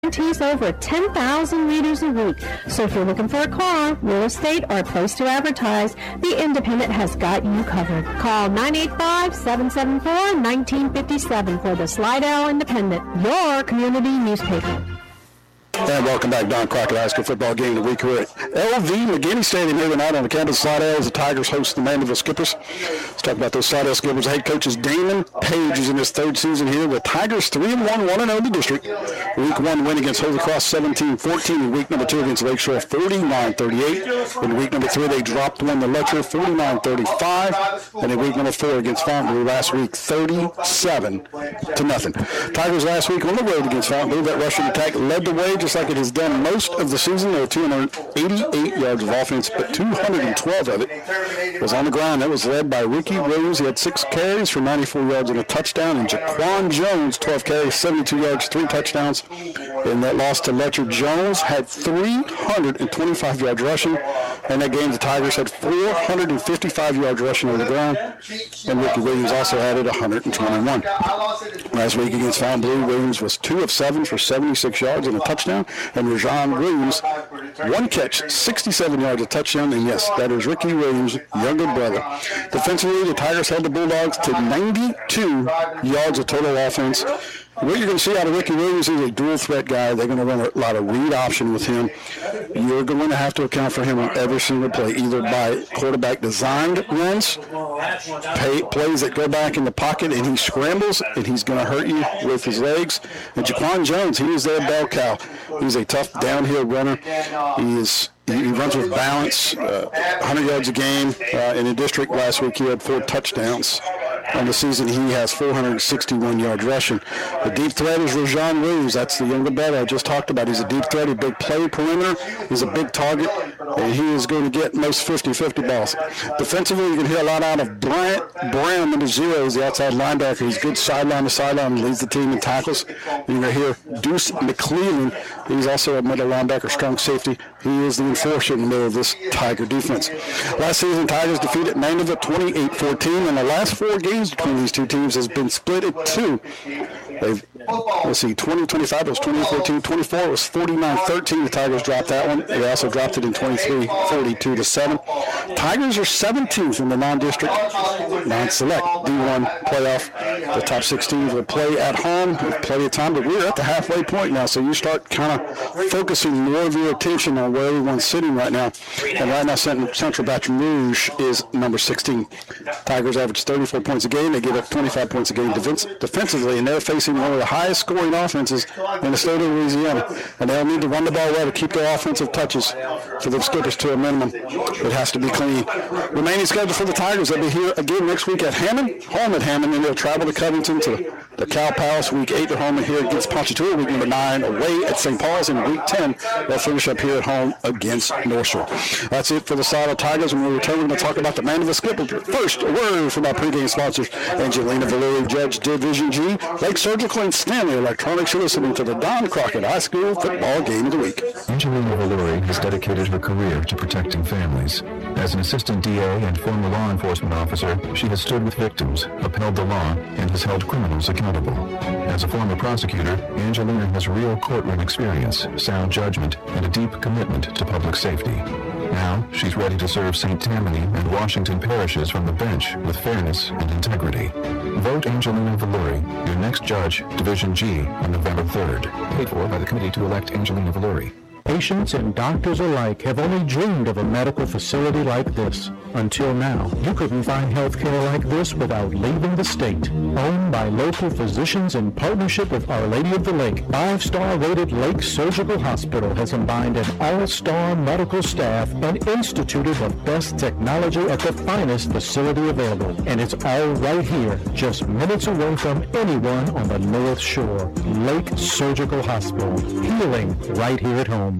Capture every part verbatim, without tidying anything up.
guarantees over ten thousand readers a week. So if you're looking for a car, real estate, or a place to advertise, The Independent has got you covered. Call nine eight five, seven seven four, one nine five seven for the Slidell Independent, your community newspaper. And welcome back, Don Crockett High School football game of the week. We're at L V McGinney Stadium here tonight on the campus of Slidell as the Tigers host the Mandeville Skippers. Let's talk about those Slidell Skippers. Head coach is Damon Page, who's in his third season here. The Tigers three and one, one and oh in the district. Week one win against Holy Cross seventeen fourteen. In week number two against Lakeshore forty-nine thirty-eight. In week number three, they dropped one to Letcher forty-nine thirty-five. And in week number four against Fontainebleau last week thirty-seven to nothing. Tigers last week on the road against Fontainebleau. That rushing attack led the way just like it has done most of the season. There were two hundred eighty-eight yards of offense, but two hundred twelve of it was on the ground. That was led by Ricky Rose. He had six carries for ninety-four yards and a touchdown. And Jaquan Jones, twelve carries, seventy-two yards, three touchdowns. In that loss to Letcher, Jones had three hundred twenty-five yards rushing. In that game, the Tigers had four hundred fifty-five yards rushing on the ground. And Ricky Williams also added one hundred twenty-one. Last week against Fontainebleau, Williams was two of seven for seventy-six yards and a touchdown. And Rajon Williams, one catch, sixty-seven yards, a touchdown. And yes, that is Ricky Williams' younger brother. Defensively, the Tigers held the Bulldogs to ninety-two yards of total offense. What you're going to see out of Ricky Williams is a dual threat guy. They're going to run a lot of read option with him. You're going to have to account for him on every single play, either by quarterback designed runs, pay, plays that go back in the pocket, and he scrambles, and he's going to hurt you with his legs. And Jaquan Jones, he is their bell cow. He's a tough downhill runner. He is He runs with balance, uh, one hundred yards a game. Uh, in the district last week, he had four touchdowns. On the season, he has four hundred sixty-one yards rushing. The deep threat is Rajon Williams. That's the younger brother I just talked about. He's a deep threat, a big play perimeter. He's a big target, and he is going to get most fifty-fifty balls. Defensively, you can hear a lot out of Bryant Brown, number zero, is the outside linebacker. He's good sideline to sideline, leads the team in tackles. And you're going to hear Deuce McClellan. He's also a middle linebacker, strong safety. He is the enforcer in the middle of this Tiger defense. Last season, Tigers defeated Mandeville twenty-eight fourteen, and the last four games between these two teams has been split at two. They've, let's see, twenty twenty-five was twenty fourteen, twenty-four was forty-nine thirteen. The Tigers dropped that one. They also dropped it in twenty-three, forty-two to seven. Tigers are seventeenth in the non-district, non-select D one playoff. The top six teams will play at home with plenty of time, but we're at the halfway point now, so you start kind of focusing more of your attention on where everyone's sitting right now. And right now, Central Baton Rouge is number sixteen. Tigers average thirty-four points a game. They give up twenty-five points a game defense, defensively, and they're facing one of the highest scoring offenses in the state of Louisiana. And they'll need to run the ball well to keep their offensive touches for the Skippers to a minimum. It has to be clean. Remaining schedule for the Tigers, they'll be here again next week at Hammond, home at Hammond, and they'll travel to Covington to the Cow Palace. Week eight at home and here against Ponchatoula. Week number nine away at Saint Paul's. And week ten, they'll finish up here at home against North Shore. That's it for the Slidell Tigers. When we return, we're going to talk about the Mandeville Skippers. First, a word from our pregame sponsors, Angelina Valori, Judge Division G, Lake Surgical, and Stanley Electronics. You're listening to the Don Crockett High School Football Game of the Week. Angelina Valori has dedicated her career to protecting families. As an assistant D A and former law enforcement officer, she has stood with victims, upheld the law, and has held criminals accountable. As a former prosecutor, Angelina has real courtroom experience, sound judgment, and a deep commitment to public safety. Now, she's ready to serve Saint Tammany and Washington parishes from the bench with fairness and integrity. Vote Angelina Valori, your next judge, Division G, on November third. Paid for by the committee to elect Angelina Valori. Patients and doctors alike have only dreamed of a medical facility like this. Until now, you couldn't find health care like this without leaving the state. Owned by local physicians in partnership with Our Lady of the Lake, five-star rated Lake Surgical Hospital has combined an all-star medical staff and instituted the best technology at the finest facility available. And it's all right here, just minutes away from anyone on the North Shore. Lake Surgical Hospital. Healing right here at home.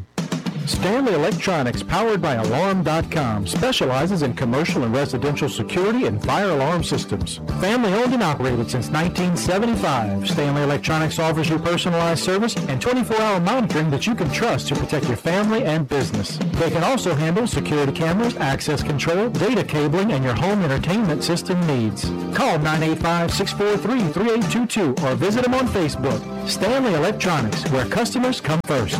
Stanley Electronics, powered by Alarm dot com, specializes in commercial and residential security and fire alarm systems. Family owned and operated since nineteen seventy-five, Stanley Electronics offers you personalized service and twenty-four hour monitoring that you can trust to protect your family and business. They can also handle security cameras, access control, data cabling, and your home entertainment system needs. Call nine eight five, six four three, three eight two two or visit them on Facebook. Stanley Electronics, where customers come first.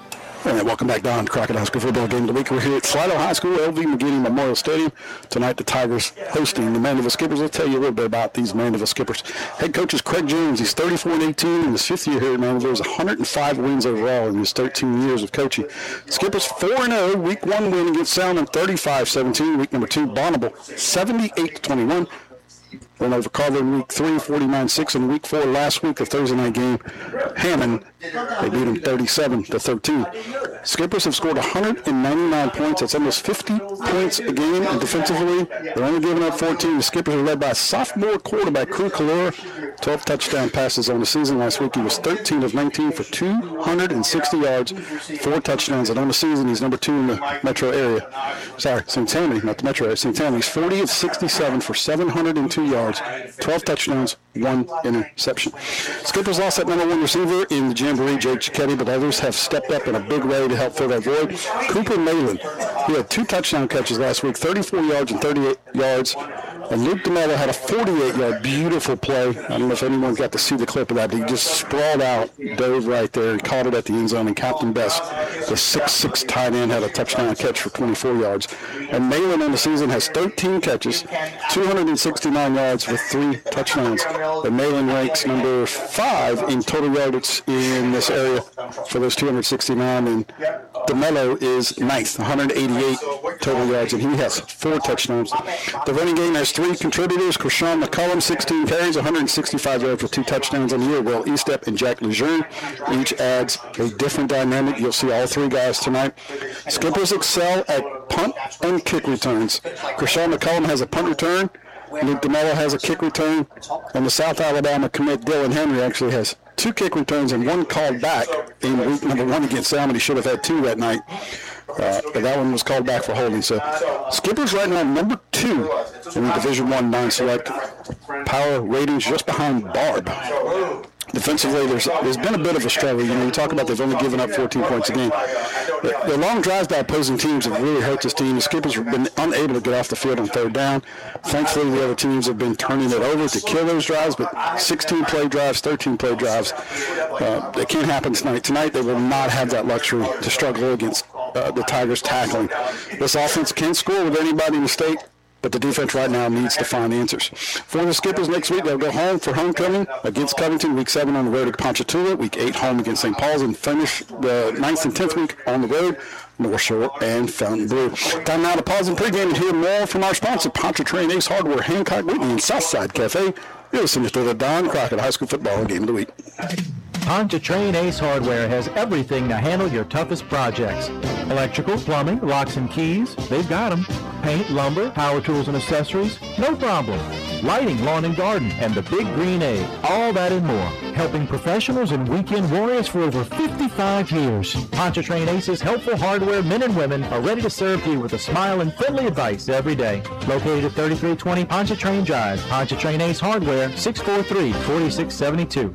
And welcome back down to Crockett High School Football Game of the Week. We're here at Slidell High School, L V McGinney Memorial Stadium. Tonight, the Tigers hosting the Mandeville Skippers. I'll tell you a little bit about these Mandeville Skippers. Head coach is Craig Jones. He's thirty-four and eighteen in his fifth year here at Mandeville. He has one hundred five wins overall in his thirteen years of coaching. Skippers four and oh, week one win against Salmon, thirty-five seventeen. Week number two, Bonneville, seventy-eight to twenty-one. Went over Carver in week three, forty-nine six. In week four last week, the Thursday night game, Hammond, they beat them thirty-seven to thirteen. Skippers have scored one hundred ninety-nine points. That's almost fifty points a game. And defensively, they're only giving up fourteen. The Skippers are led by sophomore quarterback Crew Kalura. twelve touchdown passes on the season. Last week, he was thirteen of nineteen for two hundred sixty yards, four touchdowns. And on the season, he's number two in the metro area. Sorry, Saint Tammany, not the metro area. Saint Tammany. He's forty of sixty-seven for seven hundred two yards, twelve touchdowns, one interception. Skippers lost that number one receiver in the Jamboree, Jake Cicchetti, but others have stepped up in a big way to help fill that void. Cooper Malin, he had two touchdown catches last week, thirty-four yards and thirty-eight yards. And Luke DeMello had a forty-eight yard beautiful play. I don't know if anyone got to see the clip of that, but he just sprawled out, dove right there, and caught it at the end zone. And Captain Best, the six six tight end, had a touchdown catch for twenty-four yards. And Malin on the season has thirteen catches, two hundred sixty-nine yards with three touchdowns. And Malin ranks number five in total yardage in this area for those two hundred sixty-nine. And DeMello is ninth, one hundred eighty-eight total yards, and he has four touchdowns. The running game has three contributors. Krishawn McCullum, sixteen carries, one hundred sixty-five yards with two touchdowns on the year. Will Estep and Jack Lejeune each adds a different dynamic. You'll see all three guys tonight. Skippers excel at punt and kick returns. Krishawn McCullum has a punt return. Luke DeMello has a kick return. And the South Alabama commit Dylan Henry actually has two kick returns and one called back in week number one against Salmon. He should have had two that night. Uh, but that one was called back for holding. So Skippers right now number two in the Division One non-select power ratings, just behind Barb. Defensively, there's there's been a bit of a struggle. You know, you talk about they've only given up fourteen points a game. The, the long drives by opposing teams have really hurt this team. The Skippers have been unable to get off the field on third down. Thankfully, the other teams have been turning it over to kill those drives, but sixteen play drives, thirteen play drives, uh, it can't happen tonight. Tonight, they will not have that luxury to struggle against uh, the Tigers tackling. This offense can score with anybody in the state, but the defense right now needs to find answers. For the Skippers next week, they'll go home for homecoming against Covington, week seven on the road at Ponchatoula, week eight home against Saint Paul's, and finish the ninth and tenth week on the road, North Shore and Fontainebleau. Time now to pause and pregame and hear more from our sponsor, Pontchartrain Ace Hardware, Hancock Whitney, and Southside Cafe. You're listening to the Don Crockett High School Football Game of the Week. Pontchartrain Ace Hardware has everything to handle your toughest projects. Electrical, plumbing, locks and keys, they've got them. Paint, lumber, power tools and accessories, no problem. Lighting, lawn and garden, and the Big Green Egg, all that and more. Helping professionals and weekend warriors for over fifty-five years. Pontchartrain Ace's helpful hardware men and women are ready to serve you with a smile and friendly advice every day. Located at thirty-three twenty Pontchartrain Drive, Pontchartrain Ace Hardware, six four three, four six seven two.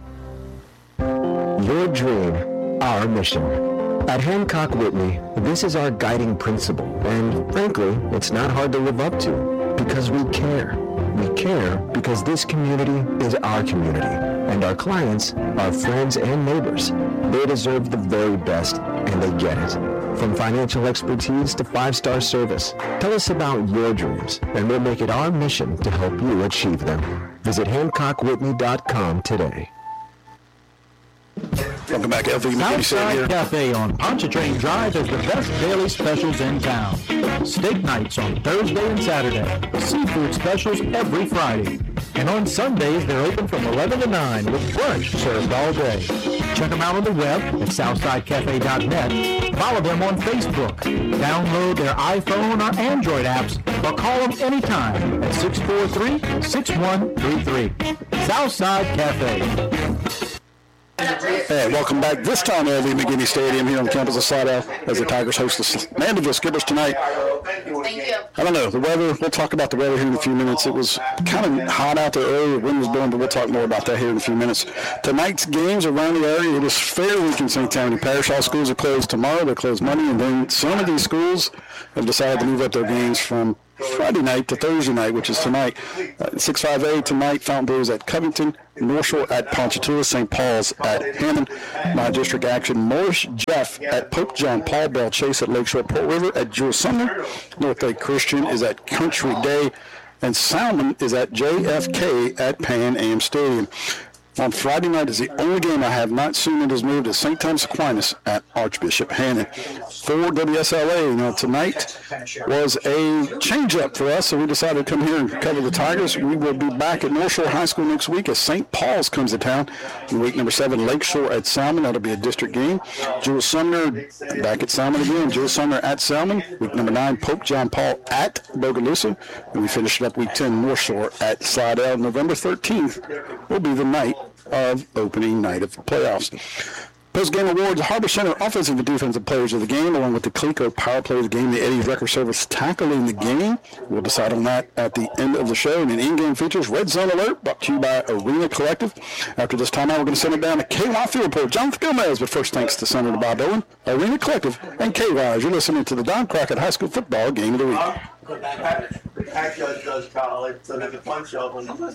Your dream, our mission. At Hancock Whitney, this is our guiding principle, and frankly, it's not hard to live up to, because we care. We care because this community is our community, and our clients are friends and neighbors. They deserve the very best, and they get it. From financial expertise to five-star service, tell us about your dreams, and we'll make it our mission to help you achieve them. Visit hancock whitney dot com today. Welcome back, L V McGinney Stadium here. Southside Cafe on Pontchartrain Drive has the best daily specials in town. Steak nights on Thursday and Saturday. Seafood specials every Friday. And on Sundays, they're open from eleven to nine with brunch served all day. Check them out on the web at southside cafe dot net. Follow them on Facebook. Download their iPhone or Android apps or call them anytime at six four three, six one three three. Southside Cafe. Hey, welcome back. This time at L V McGinney Stadium here on the campus of Slidell as the Tigers host the Mandeville Skippers tonight. Thank you. I don't know, the weather, we'll talk about the weather here in a few minutes. It was kind of hot out there earlier, the wind was blowing, but we'll talk more about that here in a few minutes. Tonight's games around the area, it is Fair Week in Saint Tammany Parish. All schools are closed tomorrow, they're closed Monday, and then some of these schools have decided to move up their games from Friday night to Thursday night, which is tonight. Uh, six five A tonight, Fountain Blue at Covington, North Shore at Ponchatoula, Saint Paul's at Hammond. My district action, Morris Jeff at Pope John Paul, Bell Chase at Lakeshore Port River, at Jewel Sumner. North Lake Christian is at Country Day, and Salmon is at J F K at Pan Am Stadium. On Friday night is the only game I have not seen that has moved to Saint Thomas Aquinas at Archbishop Hannon. For W S L A, you know, tonight was a change-up for us, so we decided to come here and cover the Tigers. We will be back at North Shore High School next week as Saint Paul's comes to town. In week number seven, Lakeshore at Salmon. That'll be a district game. Jewel Sumner back at Salmon again. Jewel Sumner at Salmon. Week number nine, Pope John Paul at Bogalusa. And we finished up week ten, North Shore at Slidell. November thirteenth will be the night of opening night of the playoffs. Post-game awards, Harbor Center Offensive and Defensive Players of the Game, along with the Clico Power Play of the Game, the Eddie's Record Service Tackling the Game. We'll decide on that at the end of the show. And in in-game features, Red Zone Alert, brought to you by Arena Collective. After this timeout, we're going to send it down to K Y Field Report. Jonathan Gomez, but first thanks to Senator Bob Owen, Arena Collective, and K Y as you're listening to the Don Crockett High School Football Game of the Week. The pack judge does college, so there's a punch up.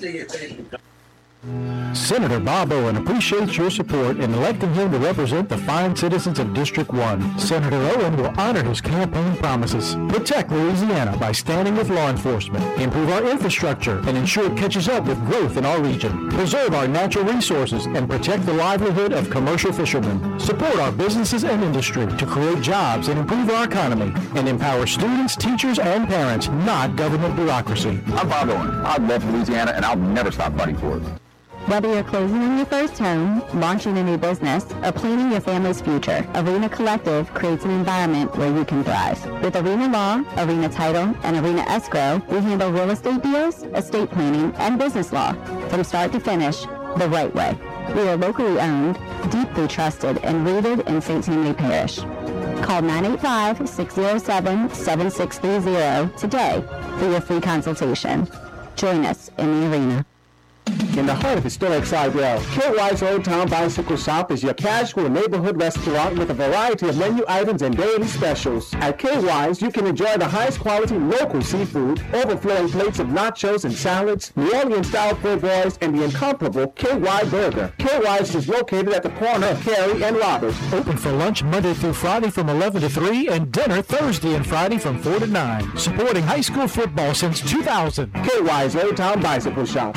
Senator Bob Owen appreciates your support in electing him to represent the fine citizens of District one. Senator Owen will honor his campaign promises, protect Louisiana by standing with law enforcement, improve our infrastructure, and ensure it catches up with growth in our region, preserve our natural resources, and protect the livelihood of commercial fishermen, support our businesses and industry to create jobs and improve our economy, and empower students, teachers, and parents, not government bureaucracy. I'm Bob Owen. I love Louisiana, and I'll never stop fighting for it. Whether you're closing on your first home, launching a new business, or planning your family's future, Arena Collective creates an environment where you can thrive. With Arena Law, Arena Title, and Arena Escrow, we handle real estate deals, estate planning, and business law from start to finish the right way. We are locally owned, deeply trusted, and rooted in Saint Tammany Parish. Call nine eight five, six zero seven, seven six three zero today for your free consultation. Join us in the arena. In the heart of historic Slidell, K Y's Old Town Bicycle Shop is your casual neighborhood restaurant with a variety of menu items and daily specials. At K Y's, you can enjoy the highest quality local seafood, overflowing plates of nachos and salads, New Orleans-style po' boys, and the incomparable K Y Burger. K Y's is located at the corner of Carey and Roberts. Open for lunch Monday through Friday from eleven to three and dinner Thursday and Friday from four to nine. Supporting high school football since two thousand. K Y's Old Town Bicycle Shop.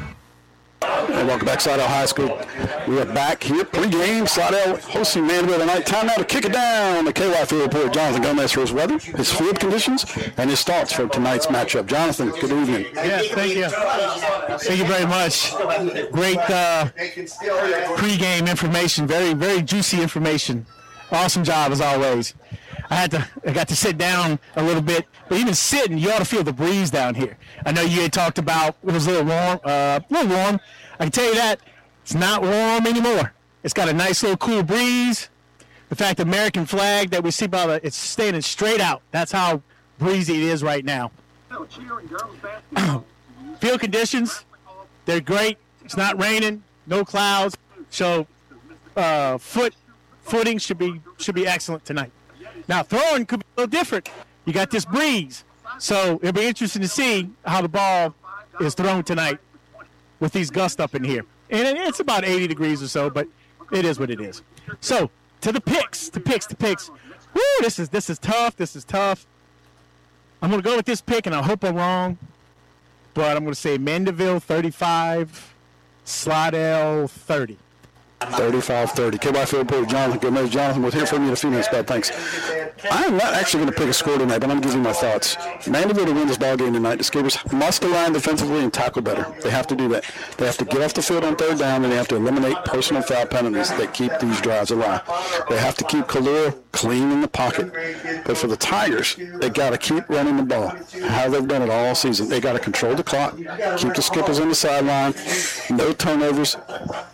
And welcome back, Slidell High School. We are back here pre-game. Slidell hosting Mandeville tonight. Time now to kick it down. The K Y Field Report. Jonathan Gomez for his weather, his field conditions, and his thoughts for tonight's matchup. Jonathan, good evening. Yes, thank you. Thank you very much. Great uh, pre-game information. Very, very juicy information. Awesome job as always. I had to, I got to sit down a little bit, but even sitting, you ought to feel the breeze down here. I know you had talked about it was a little warm, uh, a little warm. I can tell you that it's not warm anymore. It's got a nice little cool breeze. The fact the American flag that we see by the, it's standing straight out. That's how breezy it is right now. Field conditions, they're great. It's not raining, no clouds, so uh, foot footing should be should be excellent tonight. Now, throwing could be a little different. You got this breeze. So it'll be interesting to see how the ball is thrown tonight with these gusts up in here. And it's about eighty degrees or so, but it is what it is. So, to the picks, the picks, the picks. Woo, this is, this is tough. This is tough. I'm going to go with this pick, and I hope I'm wrong. But I'm going to say Mandeville thirty-five, Slidell thirty. thirty-five thirty. K Y Field Report, Jonathan Gomez. Jonathan, we'll hear from you in a few minutes, bud. Thanks. I'm not actually going to pick a score tonight, but I'm giving you my thoughts. Mandeville to win this ball game tonight. The Skippers must align defensively and tackle better. They have to do that. They have to get off the field on third down, and they have to eliminate personal foul penalties that keep these drives alive. They have to keep Kalura clean in the pocket. But for the Tigers, they got to keep running the ball. How they've done it all season. They got to control the clock, keep the Skippers on the sideline, no turnovers.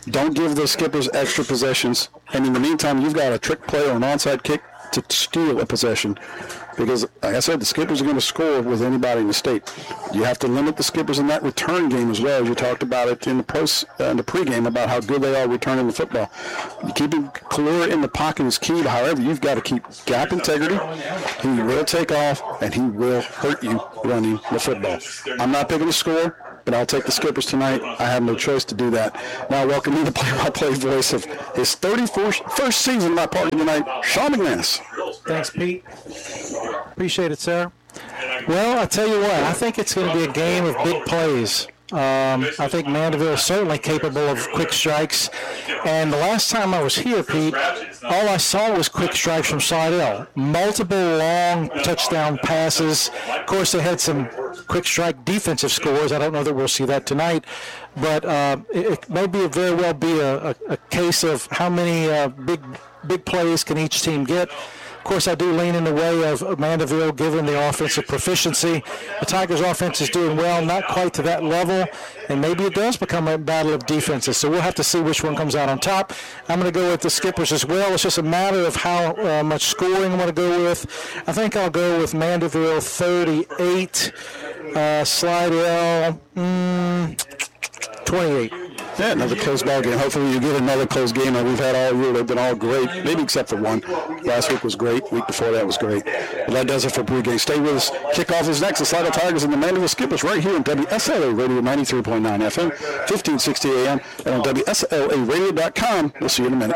Don't give the Skippers extra possessions. And in the meantime, you've got a trick play or an onside kick to steal a possession. Because, like I said, the Skippers are going to score with anybody in the state. You have to limit the Skippers in that return game as well, as you talked about it in the pros, uh, in the pregame about how good they are returning the football. Keeping Kalura in the pocket is key. However, you've got to keep gap integrity. He will take off, and he will hurt you running the football. I'm not picking the score, but I'll take the Skippers tonight. I have no choice to do that. Now, welcome me the play-by-play voice of his thirty-first season of my partner tonight, Sean McManus. Thanks, Pete. Appreciate it, sir. Well, I tell you what, I think it's going to be a game of big plays. Um, I think Mandeville is certainly capable of quick strikes. And the last time I was here, Pete, all I saw was quick strikes from Slidell. Multiple long touchdown passes. Of course, they had some quick strike defensive scores. I don't know that we'll see that tonight. But uh, it, it may be a very well be a, a, a case of how many uh, big big plays can each team get. Of course, I do lean in the way of Mandeville given the offensive proficiency. The Tigers' offense is doing well, not quite to that level, and maybe it does become a battle of defenses. So we'll have to see which one comes out on top. I'm going to go with the Skippers as well. It's just a matter of how uh, much scoring I'm going to go with. I think I'll go with Mandeville thirty-eight, uh, Slidell mm, twenty-eight. Yeah, another close ball game. Hopefully you get another close game that we've had all year. They've been all great, maybe except for one. Last week was great. Week before that was great. But that does it for pregame. Stay with us. Kickoff is next. The Slidell Tigers and the Mandeville Skippers right here on W S L A Radio ninety-three point nine F M, fifteen sixty A M, and on W S L A radio dot com. We'll see you in a minute.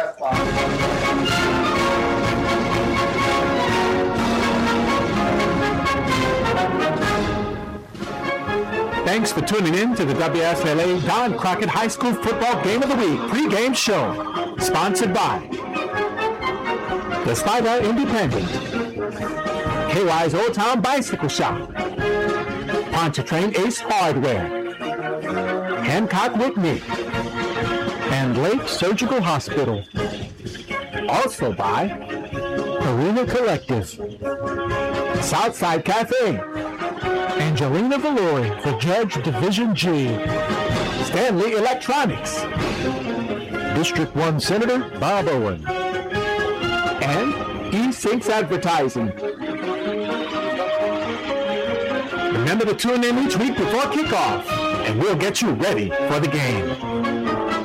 Thanks for tuning in to the W S L A Don Crockett High School Football Game of the Week pregame show, sponsored by the Slidell Independent, K Y's Old Town Bicycle Shop, Pontchartrain Ace Hardware, Hancock Whitney, and Lake Surgical Hospital. Also by Arena Collective, Southside Cafe, Angelina Valori for Judge Division G, Stanley Electronics, District one Senator Bob Owen, and E-Syncs Advertising. Remember to tune in each week before kickoff, and we'll get you ready for the game.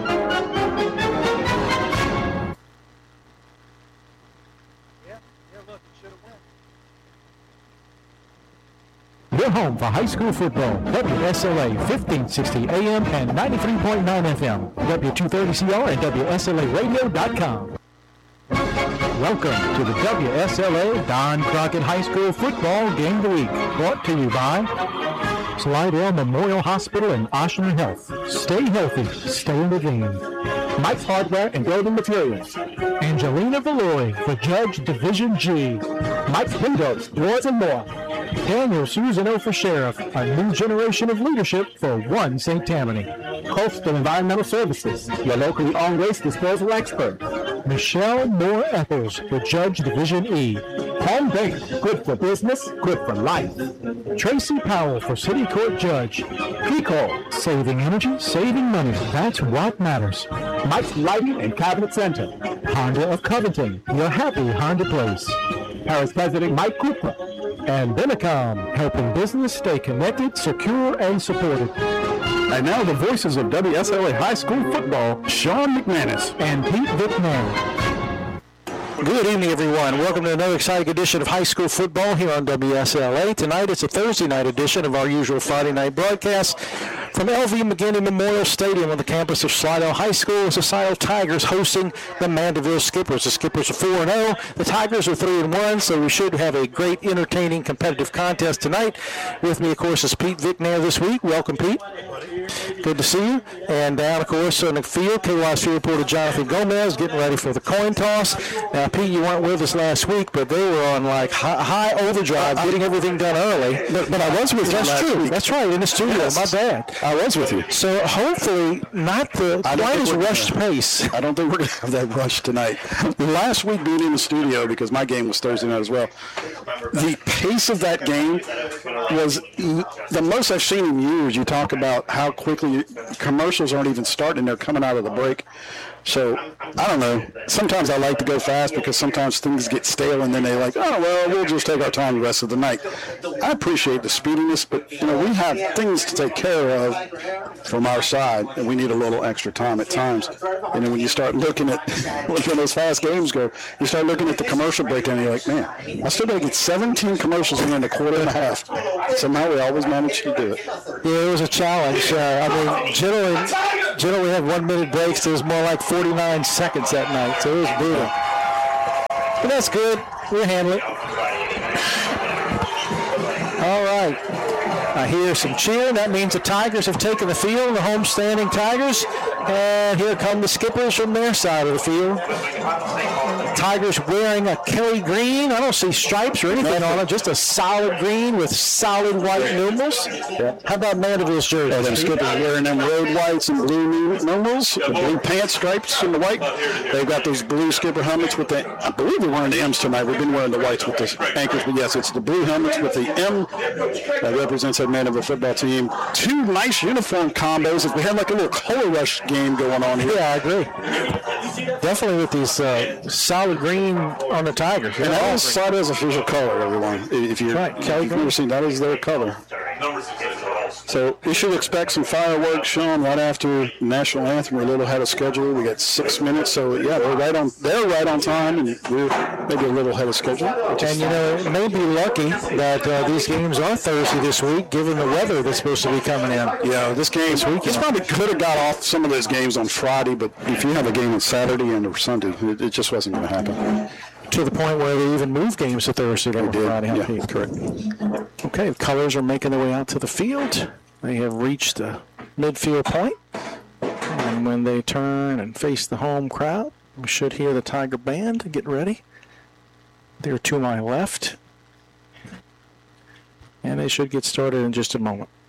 We're home for high school football. W S L A fifteen sixty A M and ninety-three point nine F M. W two thirty C R and W S L A radio dot com. Welcome to the W S L A Don Crockett High School Football Game of the Week. Brought to you by Slidell Memorial Hospital and Oshner Health. Stay healthy. Stay in the game. Mike's Hardware and Building Materials. Angelina Valori for Judge Division G. Mike's Windows, Doors, and more. Daniel Susano for Sheriff, a new generation of leadership for one Saint Tammany. Coastal Environmental Services, your locally owned waste disposal expert. Michelle Moore Eccles for Judge Division E. Home Bank, good for business, good for life. Tracy Powell for City Court Judge. Pico, saving energy, saving money, that's what matters. Mike's Lighting and Cabinet Center. Honda of Covington, your happy Honda place. Paris President Mike Cooper. And Benecom, helping business stay connected, secure, and supported. And now the voices of W S L A High School Football, Sean McManus and Pete Vickman. Good evening, everyone. Welcome to another exciting edition of high school football here on W S L A. Tonight it's a Thursday night edition of our usual Friday night broadcast from L V McGinney Memorial Stadium on the campus of Slidell High School. It's the Slidell Tigers hosting the Mandeville Skippers. The Skippers are four and oh. The Tigers are three and one, so we should have a great, entertaining, competitive contest tonight. With me, of course, is Pete Vicknair this week. Welcome, Pete. Good to see you. And down, of course, on the field, K Y S field reporter Jonathan Gomez getting ready for the coin toss. Now, Pete, you weren't with us last week, but they were on like high, high overdrive, getting everything done early. But, but I was with you That's last true. week. That's right, in the studio. Yes. My bad. I was with you. So hopefully not the I don't quite think as we're rushed gonna- pace. I don't think we're going to have that rush tonight. Last week being in the studio, because my game was Thursday night as well, the pace of that game was m- the most I've seen in years. You talk about how quickly commercials aren't even starting. They're coming out of the break. So, I don't know. Sometimes I like to go fast because sometimes things get stale and then they're like, oh, well, we'll just take our time the rest of the night. I appreciate the speediness, but, you know, we have things to take care of from our side, and we need a little extra time at times. And then when you start looking at when those fast games go, you start looking at the commercial breakdown, and you're like, man, I still got to get seventeen commercials in in a quarter and a half. Somehow we always manage to do it. Yeah, it was a challenge. Uh, I mean, generally, generally we have one-minute breaks. It was more like forty-nine seconds that night, so it was brutal. But that's good. We'll handle it. All right. I hear some cheering. That means the Tigers have taken the field, the homestanding Tigers. And here come the Skippers from their side of the field. Tigers wearing a Kelly green. I don't see stripes or anything on it. Just a solid green with solid white numerals. Yeah. How about Mandeville's jersey? Oh, them Skippers wearing them road whites and blue numerals, the blue pants stripes and the white. They've got those blue Skipper helmets with the, I believe we're wearing the M's tonight. We've been wearing the whites with the anchors, but yes, it's the blue helmets with the M that represents that Mandeville football team. Two nice uniform combos. If we had like a little color rush game going on here. Yeah, I agree. Definitely with these uh, solid green on the Tigers. And that is Slidell's official color, everyone. If you, right, if you've never seen, that is their color. So you should expect some fireworks shown right after the national anthem. We're a little ahead of schedule. We got six minutes, so yeah, they're right on. They're right on time, and we're maybe a little ahead of schedule. And you know, it may be lucky that uh, these games are Thursday this week, given the weather that's supposed to be coming in. Yeah, this game this week. It's probably could have got off some of those games on Friday, but if you have a game on Saturday and or Sunday, it, it just wasn't going to happen. To the point where they even moved games to Thursday over Friday. Yeah, Pete? correct. Okay, the colors are making their way out to the field. They have reached the midfield point. And when they turn and face the home crowd, we should hear the Tiger Band get ready. They're to my left. And they should get started in just a moment.